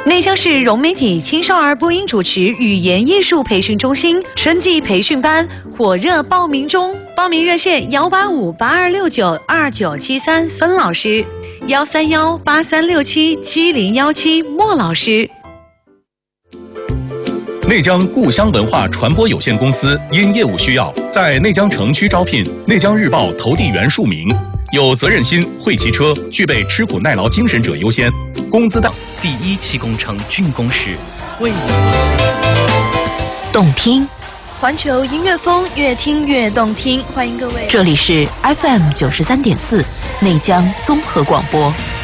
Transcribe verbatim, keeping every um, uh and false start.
内江市融媒体青少儿播音主持语言艺术培训中心春季培训班火热报名中，报名热线幺八五八二六九二九七三孙老师，幺三幺八三六七七零幺七莫老师。 内江故乡文化传播有限公司因业务需要，在内江城区招聘内江日报投递员数名，有责任心、会骑车、具备吃苦耐劳精神者优先。工资档第一期工程竣工时，为你动听， 环球音乐风，越听越动听。欢迎各位， 这里是 F M 九十三点四内江综合广播。